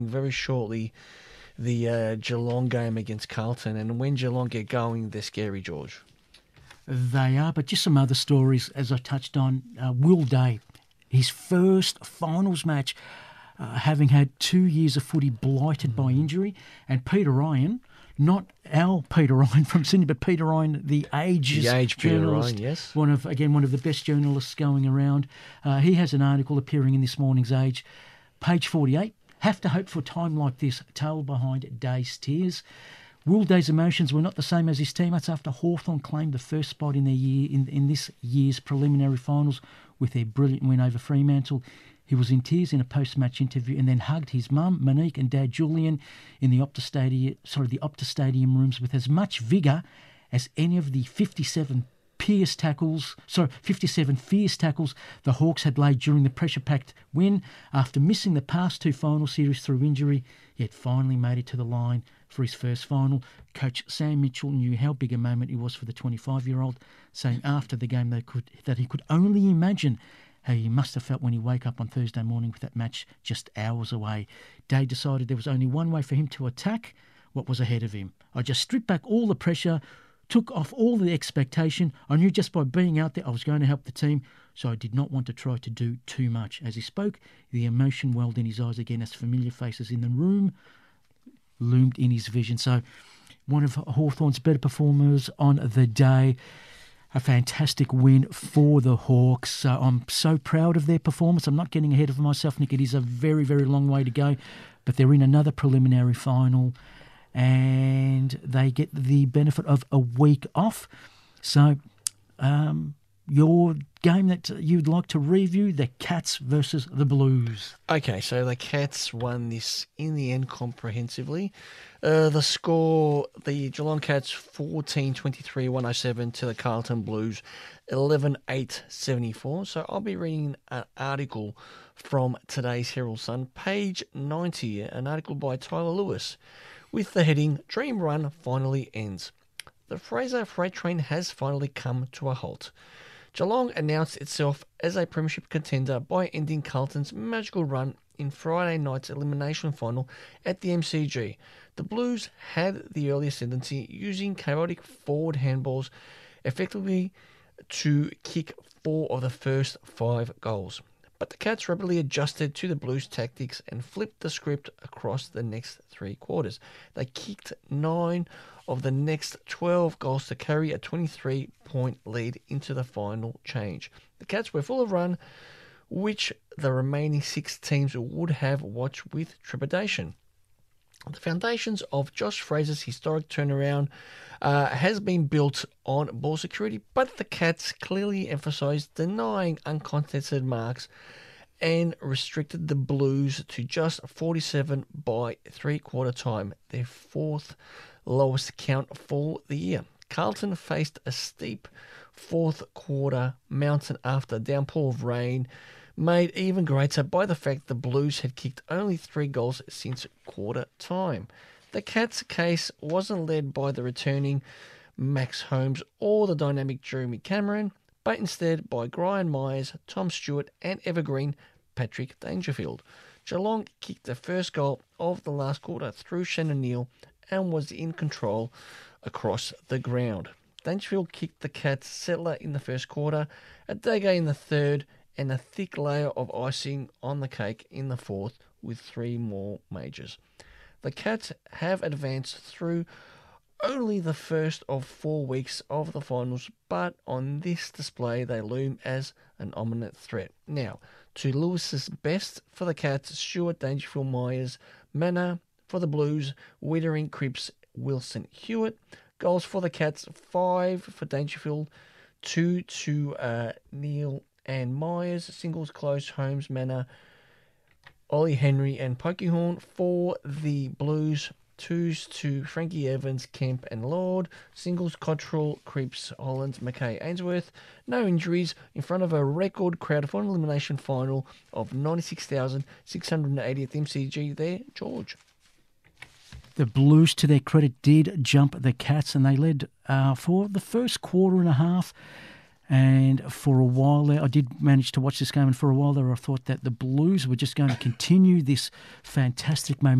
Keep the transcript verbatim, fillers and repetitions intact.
very shortly the uh, Geelong game against Carlton, and when Geelong get going, they're scary, George. They are, but just some other stories, as I touched on. Uh, Will Day, his first finals match, uh, having had two years of footy blighted by injury, and Peter Ryan, not our Peter Ryan from Sydney, but Peter Ryan, the Age The Age Peter journalist, Ryan, yes. one of again one of the best journalists going around. Uh, he has an article appearing in this morning's Age, page forty-eight. Have to hope for a time like this, tale behind Day's tears. Will Day's emotions were not the same as his teammates after Hawthorn claimed the first spot in their year in, in this year's preliminary finals with their brilliant win over Fremantle. He was in tears in a post-match interview and then hugged his mum, Monique, and dad, Julian, in the Optus Stadium, sorry, the Optus Stadium rooms with as much vigour as any of the fifty-seven Pierce tackles, sorry, fifty-seven fierce tackles the Hawks had laid during the pressure-packed win. After missing the past two final series through injury, he had finally made it to the line for his first final. Coach Sam Mitchell knew how big a moment it was for the twenty-five-year-old, saying after the game they could, that he could only imagine how he must have felt when he woke up on Thursday morning with that match just hours away. Day decided there was only one way for him to attack what was ahead of him. I just stripped back all the pressure, took off all the expectation. I knew just by being out there I was going to help the team, so I did not want to try to do too much. As he spoke, the emotion welled in his eyes again as familiar faces in the room loomed in his vision. So one of Hawthorn's better performers on the day. A fantastic win for the Hawks. So I'm so proud of their performance. I'm not getting ahead of myself, Nick. It is a very, very long way to go, but they're in another preliminary final and they get the benefit of a week off. So um, your game that you'd like to review, the Cats versus the Blues. Okay, so the Cats won this in the end comprehensively. Uh, the score, the Geelong Cats fourteen twenty-three one oh seven to the Carlton Blues eleven eight seventy-four. So I'll be reading an article from today's Herald Sun, page ninety, an article by Tyler Lewis with the heading, Dream Run Finally Ends. The Fraser freight train has finally come to a halt. Geelong announced itself as a premiership contender by ending Carlton's magical run in Friday night's elimination final at the M C G. The Blues had the early ascendancy, using chaotic forward handballs effectively to kick four of the first five goals. But the Cats rapidly adjusted to the Blues' tactics and flipped the script across the next three quarters. They kicked nine of the next twelve goals to carry a twenty-three point lead into the final change. The Cats were full of run, which the remaining six teams would have watched with trepidation. The foundations of Josh Fraser's historic turnaround uh, has been built on ball security, but the Cats clearly emphasised denying uncontested marks and restricted the Blues to just forty-seven by three-quarter time, their fourth lowest count for the year. Carlton faced a steep fourth quarter mountain after a downpour of rain, made even greater by the fact the Blues had kicked only three goals since quarter time. The Cats' case wasn't led by the returning Max Holmes or the dynamic Jeremy Cameron, but instead by Brian Myers, Tom Stewart and evergreen Patrick Dangerfield. Geelong kicked the first goal of the last quarter through Shannon Neal and was in control across the ground. Dangerfield kicked the Cats' settler in the first quarter, a dagger in the third, and a thick layer of icing on the cake in the fourth with three more majors. The Cats have advanced through only the first of four weeks of the finals, but on this display they loom as an ominous threat. Now, to Lewis's best for the Cats, Stewart, Dangerfield, Myers, Manor for the Blues, Wittering, Cripps, Wilson, Hewitt. Goals for the Cats, five for Dangerfield, two to uh, Neal and Myers. Singles close, Holmes, Manor, Ollie Henry and Pokeyhorn. For the Blues, twos to Frankie Evans, Kemp and Lord. Singles, Cottrell, Cripps, Hollands, McKay, Ainsworth. No injuries in front of a record crowd for an elimination final of ninety-six thousand six hundred eighty at the M C G there, George. The Blues, to their credit, did jump the Cats, and they led uh, for the first quarter and a half. And for a while there, I did manage to watch this game, and for a while there I thought that the Blues were just going to continue this fantastic momentum